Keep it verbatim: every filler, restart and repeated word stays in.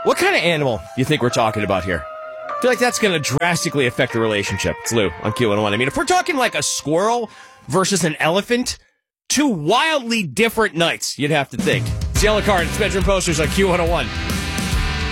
What kind of animal do you think we're talking about here? I feel like that's going to drastically affect the relationship. It's Lou on Q one oh one. I mean, if we're talking like a squirrel versus an elephant, two wildly different nights, you'd have to think. It's Yellow Card. It's Bedroom Posters on Q one oh one.